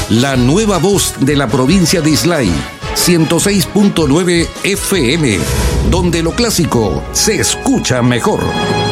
la nueva voz de la provincia de Islay, 106.9 FM, donde lo clásico se escucha mejor.